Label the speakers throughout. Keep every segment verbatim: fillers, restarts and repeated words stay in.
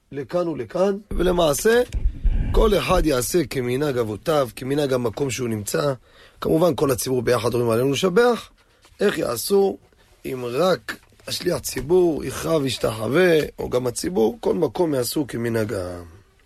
Speaker 1: לכאן ולכאן, ולמעשה כל אחד יעשה כמנהג אבותיו, כמנהג המקום שהוא נמצא. כמובן כל הציבור ביחד אומרים עלינו לשבח. איך יעשו אם רק השליח ציבור יכרע וישתחווה, או גם הציבור, כל מקום יעשו כמנהגם.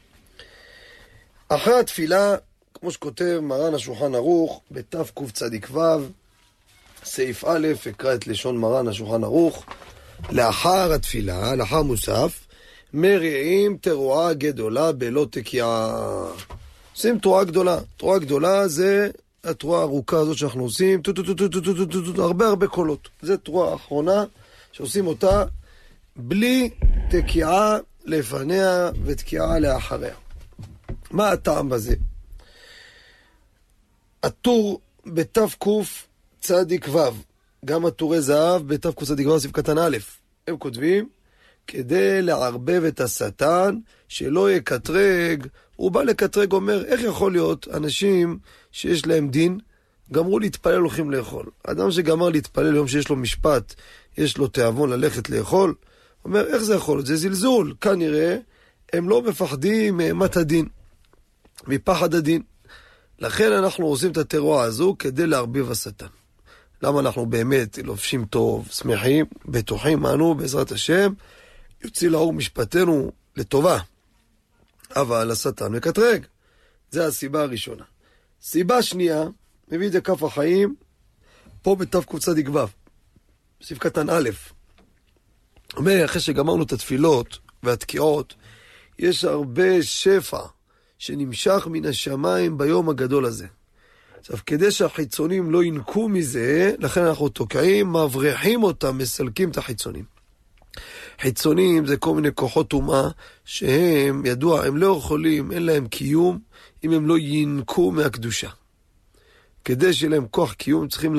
Speaker 1: אחרי התפילה, כמו שכותב מרן השולחן ערוך בתקצ"ו, סעיף א', אקרא את לשון מרן השולחן ערוך. לאחר התפילה, לאחר מוסף, מריעים תרועה גדולה בלא תקיעה. עושים תרועה גדולה. תרועה גדולה זה התרועה הארוכה הזאת שאנחנו עושים, הרבה הרבה קולות. זה תרועה האחרונה שעושים אותה בלי תקיעה לפניה ותקיעה לאחריה. מה הטעם בזה? הטור בתקצ"ו, גם הטורי זהב בתקצ"ו סעיף קטן א', הם כותבים כדי לערבב את השטן שלא יקטרג. הוא בא לקטרג, אומר איך יכול להיות אנשים שיש להם דין גמרו להתפלל הולכים לאכול. אדם שגמר להתפלל יום שיש לו משפט, יש לו תיאבון ללכת לאכול, אומר איך זה יכול להיות? זה זלזול. כנראה הם לא מפחדים מאימת הדין, מפחד הדין. לכן אנחנו עושים את התרועה הזו כדי להרביב השטן. למה אנחנו באמת לובשים טוב, שמחים, בטוחים אנו בעזרת השם יוציא לאור משפטנו לטובה, אבל השטן מקטרג. זה הסיבה הראשונה. סיבה שנייה, מביא את זה כף החיים פה בתקצ"ו סעיף קטן א', אומר אחרי שגמרנו את התפילות והתקיעות, יש הרבה שפע שנמשך מן השמיים ביום הגדול הזה. עכשיו, כדי שהחיצונים לא ינקו מזה, לכן אנחנו תוקעים, מבריחים אותם, מסלקים את החיצונים. חיצונים זה כל מיני כוחות אומה שהם, ידוע, הם לא יכולים, אין להם קיום, אם הם לא ינקו מהקדושה. כדי שיהיה להם כוח קיום, צריכים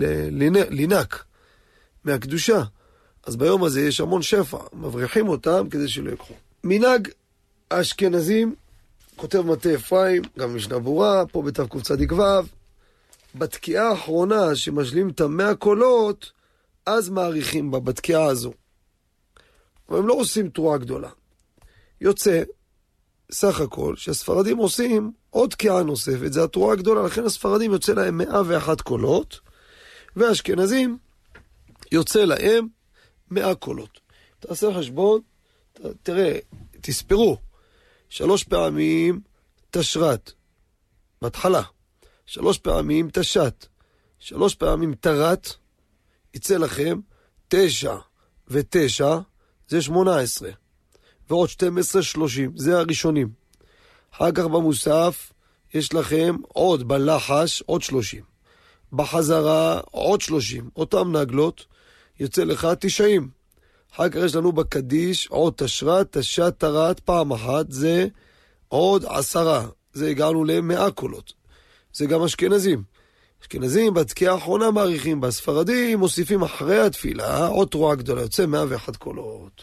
Speaker 1: לינק מהקדושה. אז ביום הזה יש המון שפע, מבריחים אותם כדי שלא יקחו. מנהג האשכנזים, כותב מטה אפרים, גם משנה ברורה, פה בתקצ"ו, בתקיעה האחרונה שמשלים את המאה קולות, אז מעריכים בה, בתקיעה הזו. אבל הם לא עושים תרועה גדולה. יוצא, סך הכל, שהספרדים עושים עוד תקיעה נוספת, זה התרועה הגדולה, לכן הספרדים יוצא להם מאה ואחת קולות, והאשכנזים יוצא להם מאה קולות. תעשה חשבון, ת, תראה, תספרו, שלוש פעמים תשרת, בהתחלה, שלוש פעמים תשת, שלוש פעמים תרת, יצא לכם תשע ותשע, זה שמונה עשרה, ועוד שתים עשרה שלושים, זה הראשונים. אחר כך במוסף יש לכם עוד בלחש עוד שלושים, בחזרה עוד שלושים, אותם נגלות, יוצא לך תשעים. אחר כך יש לנו בקדיש עוד תשרת, תשת, תרת, פעם אחת, זה עוד עשרה, זה הגענו למאה קולות. זה גם אשכנזים. אשכנזים בתקיעה האחרונה מעריכים, בספרדים מוסיפים אחרי התפילה עוד תרועה גדולה, יוצא מאה ואחת קולות.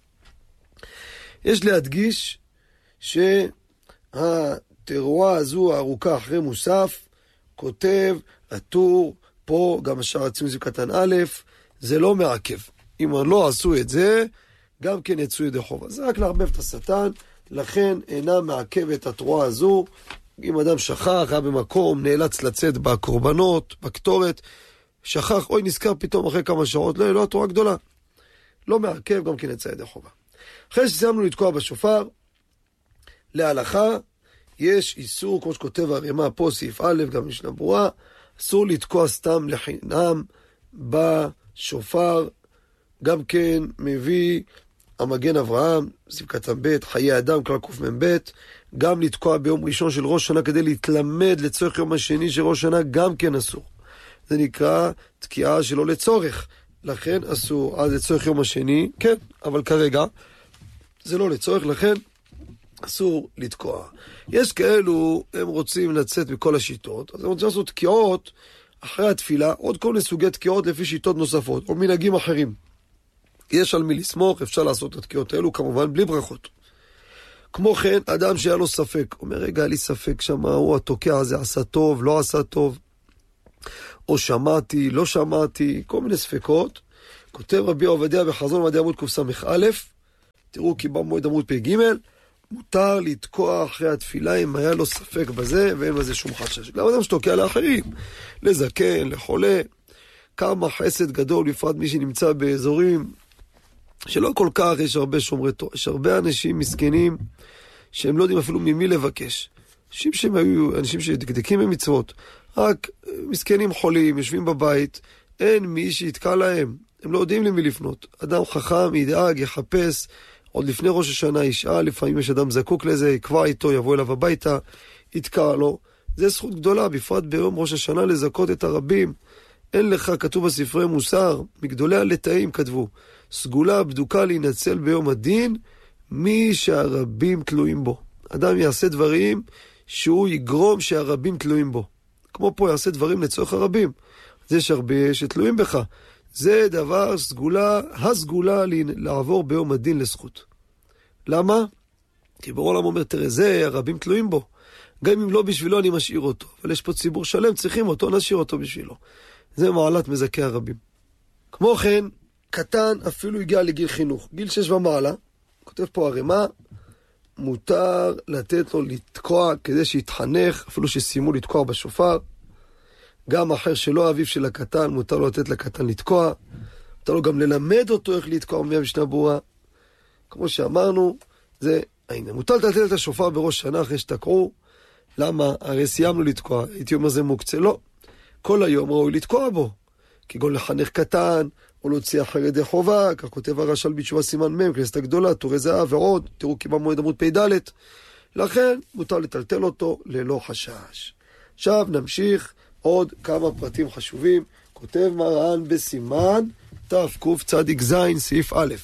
Speaker 1: יש להדגיש שהתרועה הזו הארוכה אחרי מוסף, כותב הטור פה, גם השאר הציון סעיף קטן א', זה לא מעכב. אם לא עשו את זה, גם כן יצאו ידי חובה. זה רק להרבב את השטן, לכן אינה מעכבת את התרועה הזו. אם אדם שכח, היה במקום, נאלץ לצאת בקורבנות, בקטורת, שכח, אוי נזכר פתאום אחרי כמה שעות, לא, לא התרועה גדולה. לא מעכב, גם כן יצא ידי חובה. אחרי שסיימנו לתקוע בשופר, להלכה, יש איסור, כמו שכותב הרמ"א פה, סעיף א', גם משנה ברורה, אסור לתקוע סתם לחינם בשופר. גם כן מביא המגן אברהם, סעיף קטן ב', חיי אדם, כלל קמ"ב, גם לתקוע ביום ראשון של ראש שנה כדי להתלמד לצורך יום השני של ראש שנה, גם כן אסור. זה נקרא תקיעה שלא לצורך, לכן אסור. אז לצורך יום השני, כן, אבל כרגע זה לא לצורך, לכן אסור לתקוע. יש כאלו, הם רוצים לצאת מכל השיטות, אז הם רוצים לעשות תקיעות אחרי התפילה, עוד כל מיני סוגי תקיעות לפי שיטות נוספות, או מנהגים אחרים. יש על מי לסמוך, אפשר לעשות את התקיעות האלו, כמובן בלי ברכות. כמו כן, אדם שהיה לו ספק, אומר רגע, היה לי ספק שמה, הוא התוקע הזה עשה טוב, לא עשה טוב, או שמעתי, לא שמעתי, כל מיני ספקות. כותב רבי עובדיה בחזון עובדיה עמוד קס"א, תראו כי במועד עמוד פ"ג, מותר לתקוע אחרי התפילה אם היה לו ספק בזה, ואין בזה שום חשש. גם אדם שתוקע לאחרים, לזקן, לחולה, כמה חסד גדול, בפרט מי שנמצא באזורים שלא כל כך יש הרבה שומרי תורה. יש הרבה אנשים מסכנים שהם לא יודעים אפילו ממי לבקש. אנשים שהם היו, אנשים שדקדקים במצוות, רק מסכנים חולים, יושבים בבית, אין מי שיתקע להם. הם לא יודעים למי לפנות. אדם חכם, ידאג, יחפש, עוד לפני ראש השנה ישאל, לפעמים יש אדם זקוק לזה, יקבע איתו, יבוא אליו הביתה, יתקע לו. זה זכות גדולה, בפרט ביום ראש השנה לזכות את הרבים. אין לך, כתוב בספרי מוסר, מגדולי הלטאים כתבו, סגולה בדוקה להינצל ביום הדין, מי שהרבים תלויים בו. אדם יעשה דברים שהוא יגרום שהרבים תלויים בו. כמו פה יעשה דברים לצורך הרבים. זה יש הרבה שתלויים בך. זה דבר, סגולה, הסגולה לעבור ביום הדין לזכות. למה? כי ברור העולם אומר, תראה, זה הרבים תלויים בו. גם אם לא בשבילו אני משאיר אותו. אבל יש פה ציבור שלם, צריכים אותו, נשאיר אותו בשבילו. זה מעלת מזכי הרבים. כמו כן, קטן אפילו הגיע לגיל חינוך. גיל שש ומעלה, כותב פה הרמה, מותר לתת לו לתקוע כדי שיתחנך, אפילו שסיימו לתקוע בשופר. גם אחר שלא אביו של הקטן, מותר לו לתת לקטן לתקוע. מותר לו גם ללמד אותו איך לתקוע מאה משנה ברורה. כמו שאמרנו, זה, הנה, מותר לתת את השופר בראש שנה אחרי שתקעו. למה? הרי סיימנו לתקוע. הייתי אומר זה מוקצה. לא. כל היום ראוי לתקוע בו. כגון לחנך קטן, או להוציא אחרי ידי חובה, כך כותב הרש"ל בתשובה סימן מ', כנסת הגדולה, תורי זהב ועוד, תראו כי במועד עמוד פ"ד. לכן מותר לטלטל אותו ללא חשש. עכשיו נמשיך עוד כמה פרטים חשובים. כותב מרן בסימן תקצ"ז סעיף א',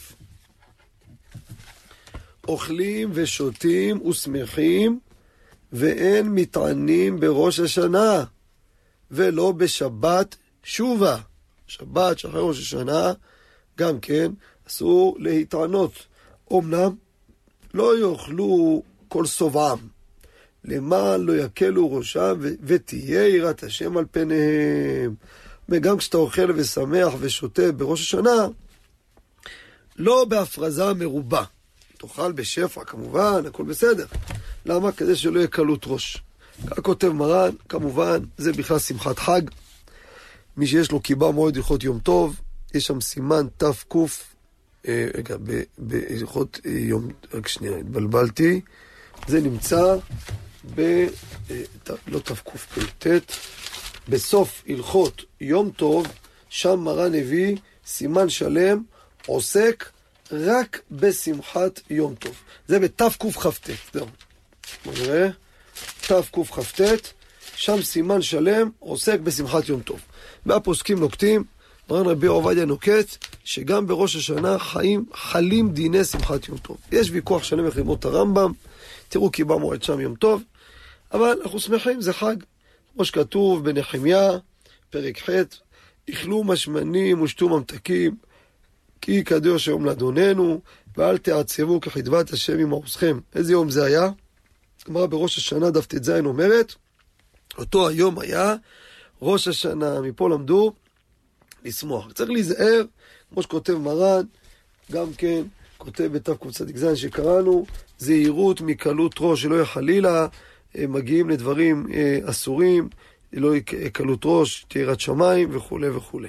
Speaker 1: אוכלים ושותים ושמחים ואין מטענים בראש השנה ולא בשבת שובה. שבת שאחרי ראש השנה גם כן אסור להתענות. אמנם לא יאכלו כל סובעם, למען לא יקלו ראשם ו- ותהיה יראת השם על פניהם. וגם כשאתה אוכל ושמח ושותה בראש השנה, לא בהפרזה מרובה. תאכל בשפע כמובן, הכל בסדר. למה? כדי שלא יהיה קלות ראש. כך כותב מרן, כמובן, זה בכלל שמחת חג. מי שיש לו קיבה מועד הלכות יום טוב, יש שם סימן תק, רגע, בהלכות יום, רק שנייה, התבלבלתי, זה נמצא ב, לא תקפ"ט, בסוף הלכות יום טוב, שם מרן הביא סימן שלם, עוסק רק בשמחת יום טוב. זה בתקכ"ט, זהו. בואו נראה, תקכ"ט, שם סימן שלם, עוסק בשמחת יום טוב. והפוסקים נוקטים, מרן רבי עובדיה נוקט, שגם בראש השנה חיים, חלים דיני שמחת יום טוב. יש ויכוח שלם איך ללמוד את הרמב"ם, תראו כי במועד שם יום טוב, אבל אנחנו שמחים, זה חג. כמו שכתוב בנחמיה, פרק ח', אכלו משמנים ושתו ממתקים, כי קדוש היום לאדוננו, ואל תעצבו כחדבת השם עם עוזכם. איזה יום זה היה? כלומר בראש השנה דף ט"ז אומרת, אותו היום היה ראש השנה, מפה למדו לשמוח. צריך להיזהר, כמו שכותב מרן, גם כן, כותב בתקצ"ז שקראנו, זהירות מקלות ראש, שלא יחלילה, מגיעים לדברים אסורים, לא קלות ראש, תירת שמיים וכו' וכו'.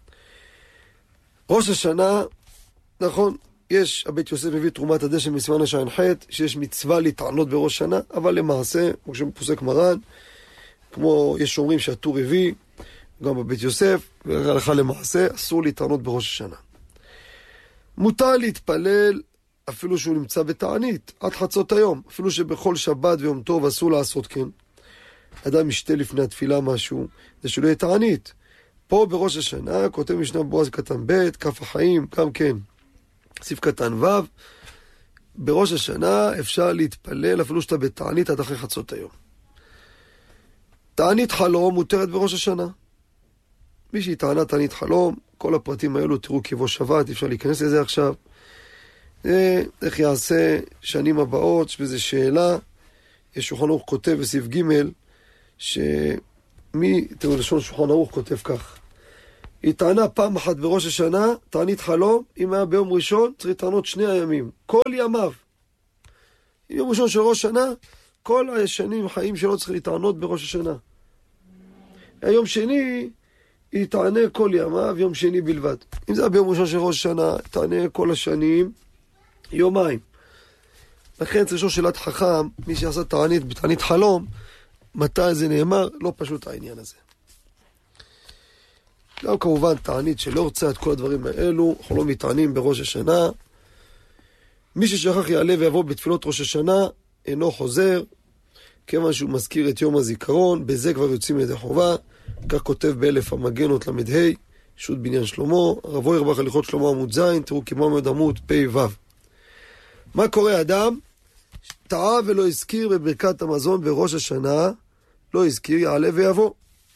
Speaker 1: ראש השנה, נכון, יש, הבית יוסף מביא תרומת הדשן מסימן השע"ח, שיש מצווה להתענות בראש שנה, אבל למעשה, כמו שפוסק מרן, כמו יש שאומרים שהטור הביא, גם בבית יוסף, והלכה למעשה, אסור להתענות בראש השנה. מותר להתפלל אפילו שהוא נמצא בתענית, עד חצות היום, אפילו שבכל שבת ויום טוב אסור לעשות כן. אדם ישתה לפני התפילה משהו, זה שלא יהיה תענית. פה בראש השנה, כותב משנה בועז קטן ב', כף החיים, גם כן, סעיף קטן ו', בראש השנה אפשר להתפלל אפילו שאתה בתענית עד אחרי חצות היום. תענית חלום מותרת בראש השנה. מי שהטענה תענית חלום, כל הפרטים האלו תראו כבוא שבת, אפשר להיכנס לזה עכשיו. איך יעשה שנים הבאות, יש בזה שאלה, יש שולחן ערוך כותב בסעיף ג' שמי, תראו לשון שולחן ערוך כותב כך, היא טענה פעם אחת בראש השנה, תענית חלום, אם היה ביום ראשון, צריך לטענות שני הימים. כל ימיו. יום ראשון של ראש שנה, כל השנים חיים שלו צריך לטענות בראש השנה. היום שני, היא תענה כל ימיו, יום שני בלבד. אם זה היה ביום ראשון של ראש שנה, תענה כל השנים, יומיים. לכן צריך לשאול שאלת חכם, מי שעשה תענית בתענית חלום, מתי זה נאמר, לא פשוט העניין הזה. גם כמובן תענית שלא רוצה את כל הדברים האלו, אנחנו לא מתענים בראש השנה. מי ששכח יעלה ויבוא בתפילות ראש השנה, אינו חוזר, כיוון שהוא מזכיר את יום הזיכרון, בזה כבר יוצאים לידי חובה, כך כותב באלף המגנות למדהי, שו"ת בניין שלמה, רבו ירבח הליכות שלמה עמוד זין, תראו כמו עמוד עמוד פי וו. מה קורה אדם? טעה ולא הזכיר בברכת המזון בראש השנה, לא הזכיר, יעלה ויבוא.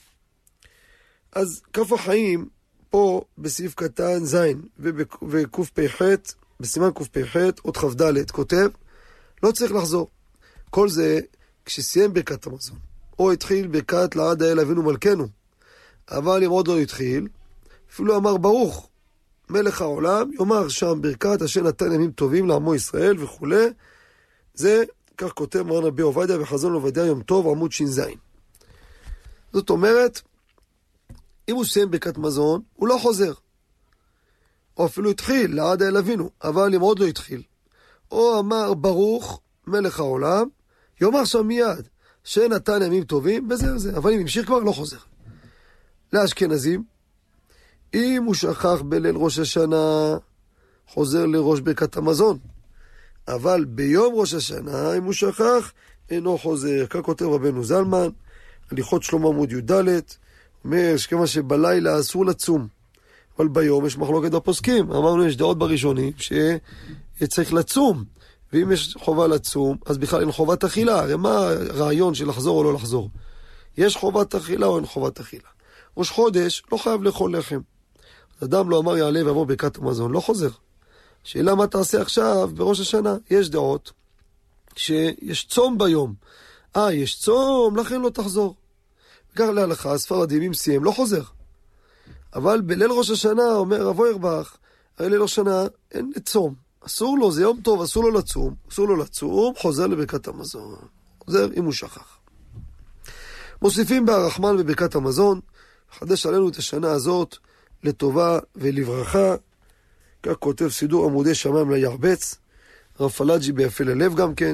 Speaker 1: אז כף החיים, פה בסעיף קטן זין וקוף פי חט, בסימן קוף פי חט, עוד חבדלת, כותב, לא צריך לחזור. כל זה כשסיים ברכת המזון. או התחיל ברכת לעד האל אבינו מלכנו. אבל אם עוד לא התחיל, אפילו אמר ברוך, מלך העולם, יאמר שם ברכת אשר נתן ימים טובים לעמו ישראל וכו'. זה, כך כותב מרן רבי עובדיה בחזון עובדיה יום טוב, עמוד ש"ז. זאת אומרת, אם הוא סיים ברכת מזון, הוא לא חוזר. או אפילו התחיל לעד האל אבינו, אבל אם עוד לא התחיל. או אמר ברוך, מלך העולם, יאמר שם מיד, שנתן ימים טובים, בזה וזה. אבל אם המשיך כבר, לא חוזר. לאשכנזים, אם הוא שכח בליל ראש השנה, חוזר לראש ברכת המזון. אבל ביום ראש השנה, אם הוא שכח, אינו חוזר. כך כותב רבנו זלמן, הליכות שלמה עמוד י"ד, אומר שכמה שבלילה אסור לצום. אבל ביום יש מחלוקת בפוסקים. אמרנו, יש דעות בראשונים שצריך לצום. ואם יש חובה לצום, אז בכלל אין חובת אכילה. הרי מה הרעיון של לחזור או לא לחזור? יש חובת אכילה או אין חובת אכילה? ראש חודש לא חייב לאכול לחם. אדם לא אמר יעלה ויבוא ברכת המזון, לא חוזר. שאלה מה תעשה עכשיו בראש השנה? יש דעות שיש צום ביום. אה, יש צום, לכן לא תחזור. כך להלכה, הספרדים אם סיים, לא חוזר. אבל בליל ראש השנה, אומר רבו ירבך, הרי ליל ראש השנה אין צום. אסור לו, זה יום טוב, אסור לו לצום. אסור לו לצום, חוזר לברכת המזון. חוזר אם הוא שכח. מוסיפים ברחמן בברכת המזון, חדש עלינו את השנה הזאת לטובה ולברכה. כך כותב סידור עמודי שמיים לירבץ, רב פלאג'י ביפה ללב גם כן.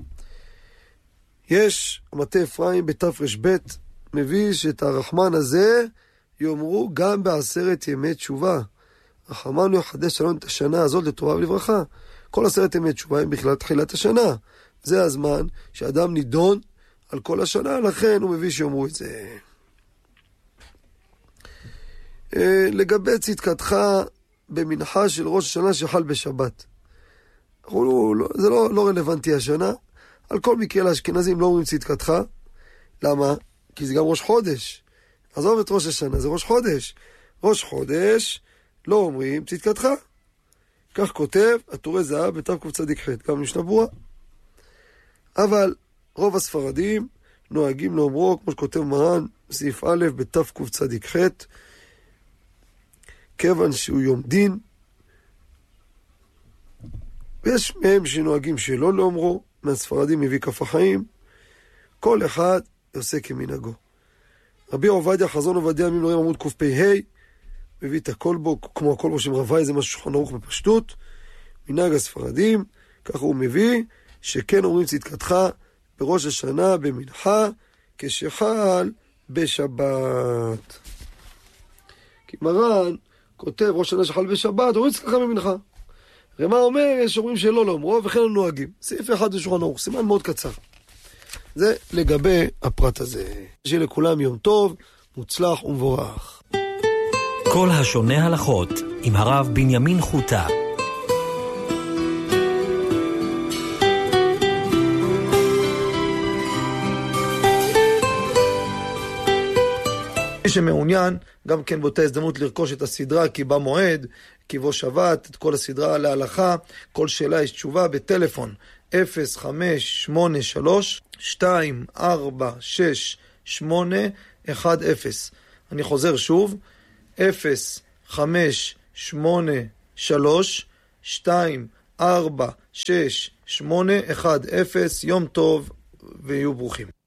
Speaker 1: יש מטה אפרים בתר"ב, מביא שאת הרחמן הזה יאמרו גם בעשרת ימי תשובה. רחמנו יחדש עלינו את השנה הזאת לטובה ולברכה. כל עשרת ימי תשובה הם בכלל תחילת השנה. זה הזמן שאדם נידון על כל השנה, לכן הוא מביא שיאמרו את זה. לגבי צדקתך במנחה של ראש השנה שחל בשבת. זה לא, לא רלוונטי השנה. על כל מקרה לאשכנזים לא אומרים צדקתך. למה? כי זה גם ראש חודש. עזוב את ראש השנה, זה ראש חודש. ראש חודש לא אומרים צדקתך. כך כותב עטורי זהב בתקצ"ח, גם משנה ברורה. אבל רוב הספרדים נוהגים לאומרו, כמו שכותב מרן, סעיף א' בתקצ"ח, כיוון שהוא יום דין, ויש מהם שנוהגים שלא לאומרו, מהספרדים מביא כף החיים, כל אחד עושה כמנהגו. רבי עובדיה, חזון עובדיה, ימים נוראים עמוד קפ"ה, מביא את הכל בו, כמו הכל בו שם רבי, זה משהו שולחן ערוך בפשטות, מנהג הספרדים, ככה הוא מביא, שכן אומרים צדקתך בראש השנה, במנחה, כשחל בשבת. כי מרן כותב ראש השנה שחל בשבת, אומרים צדקתך במנחה. הרי מה אומר? יש אומרים שלא לאומרו, וכן הם נוהגים. סעיף אחד בשולחן ערוך, סימן מאוד קצר. זה לגבי הפרט הזה. שיהיה לכולם יום טוב, מוצלח ומבורך.
Speaker 2: כל השונה הלכות עם הרב בנימין חוטה.
Speaker 1: מי שמעוניין, גם כן באותה הזדמנות לרכוש את הסדרה כי בא מועד, כי בוא שבת, את כל הסדרה להלכה, כל שאלה יש תשובה בטלפון אפס חמש שמונה שלוש שתיים ארבע שש שמונה אחת אפס. אני חוזר שוב, אפס חמש שמונה שלוש שתיים ארבע שש שמונה אחת אפס. יום טוב ויהיו ברוכים.